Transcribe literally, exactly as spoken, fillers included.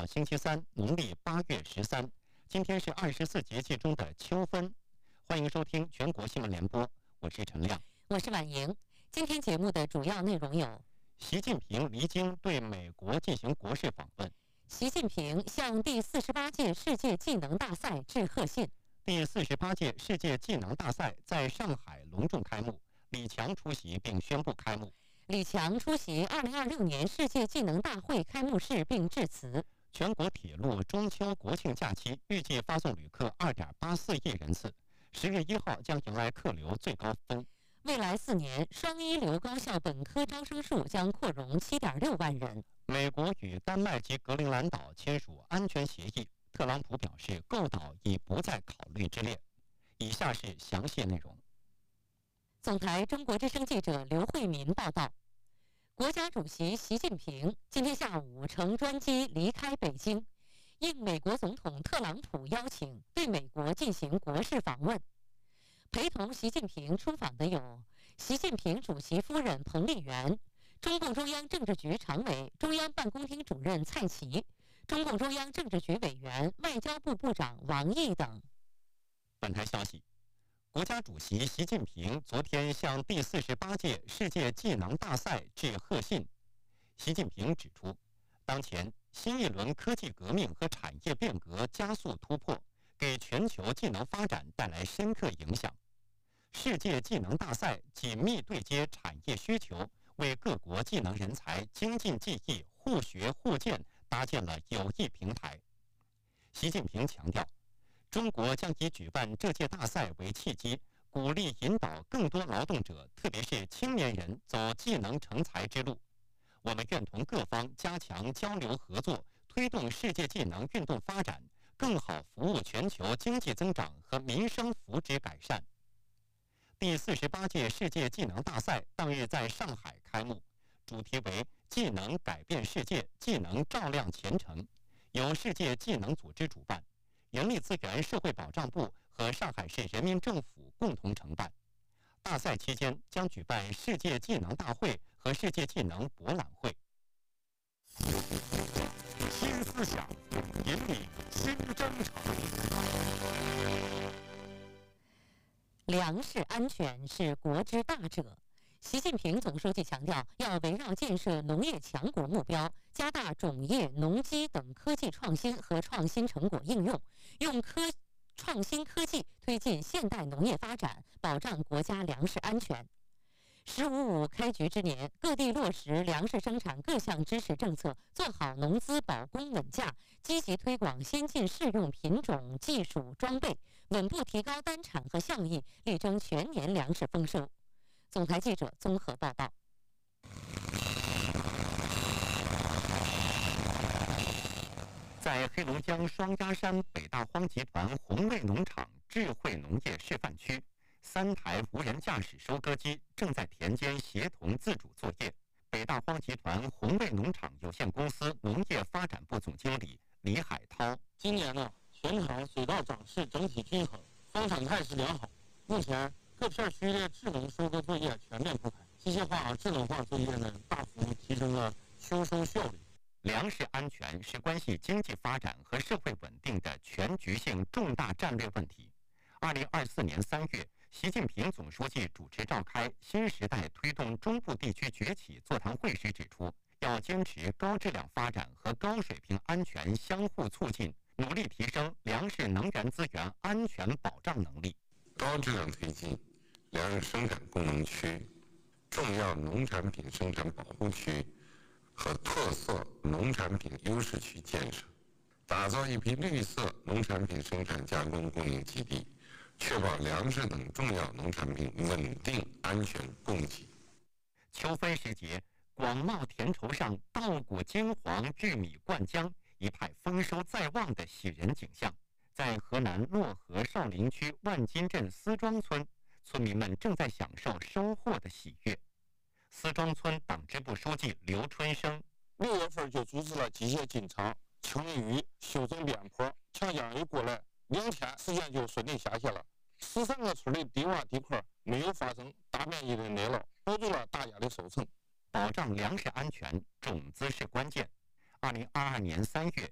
号，星期三，农历八月十三。今天是二十四节气中的秋分。欢迎收听全国新闻联播，我是陈亮， 我是婉莹。今天节目的主要内容有： 习近平离京对美国进行国事访问； 习近平向第四十八届世界技能大赛致贺信； 第四十八届世界技能大赛在上海隆重开幕，李强出席并宣布开幕。 李强出席二零二六年世界技能大会开幕式并致辞。 全国铁路中秋国庆假期预计发送旅客二点八四亿人次，十月一号将迎来客流最高峰。 未来四年，双一流高校本科招生数将扩容七点六万人。 美国与丹麦及格陵兰岛签署安全协议，特朗普表示构岛已不在考虑之列。以下是详细内容。 总台中国之声记者刘慧民报道，国家主席习近平今天下午乘专机离开北京，应美国总统特朗普邀请，对美国进行国事访问。陪同习近平出访的有习近平主席夫人彭丽媛、中共中央政治局常委、中央办公厅主任蔡奇、中共中央政治局委员、外交部部长王毅等。 本台消息，国家主席习近平昨天向第四十八届世界技能大赛致贺信。习近平指出，当前新一轮科技革命和产业变革加速突破，给全球技能发展带来深刻影响。世界技能大赛紧密对接产业需求，为各国技能人才精进技艺、互学互鉴搭建了有益平台。习近平强调，中国将以举办这届大赛为契机，鼓励引导更多劳动者，特别是青年人走技能成才之路。我们愿同各方加强交流合作，推动世界技能运动发展，更好服务全球经济增长和民生福祉改善。第四十八届世界技能大赛当日在上海开幕，主题为“技能改变世界，技能照亮前程”，由世界技能组织主办，人力资源社会保障部和上海市人民政府共同承办。大赛期间将举办世界技能大会和世界技能博览会。 新思想，引领新征程。 粮食安全是国之大者。习近平总书记强调，要围绕建设农业强国目标，加大种业、农机等科技创新和创新成果应用，用科创新科技推进现代农业发展，保障国家粮食安全。十五五开局之年，各地落实粮食生产各项支持政策，做好农资保供稳价，积极推广先进适用品种、技术、装备，稳步提高单产和效益，力争全年粮食丰收。总台记者综合报道。 在黑龙江双鸭山北大荒集团红卫农场智慧农业示范区，三台无人驾驶收割机正在田间协同自主作业。北大荒集团红卫农场有限公司农业发展部总经理李海涛： 今年呢，全场水稻长势整体均衡，生产态势良好。目前各片区的智能收割作业全面铺开，机械化、智能化作业呢，大幅提升了秋收效率。 粮食安全是关系经济发展和社会稳定的全局性重大战略问题。二零二四年三月，习近平总书记主持召开新时代推动中部地区崛起座谈会时指出，要坚持高质量发展和高水平安全相互促进，努力提升粮食能源资源安全保障能力。 高质量推进粮食生产功能区、重要农产品生产保护区和特色农产品优势区建设，打造一批绿色农产品生产加工供应基地，确保粮食等重要农产品稳定安全供给。 秋分时节，广袤田畴上稻谷金黄，玉米灌浆，一派丰收在望的喜人景象。在河南漯河少林区万金镇思庄村，村民们正在享受收获的喜悦。思庄村党支部书记刘春生： 六月份就组织了机械进场、清理鱼、修整边坡，强降雨过来，两天时间就顺利下去了。十三个村的低洼地块没有发生大面积的内涝，保住了大家的收成。 保障粮食安全，种子是关键。二零二二年三月，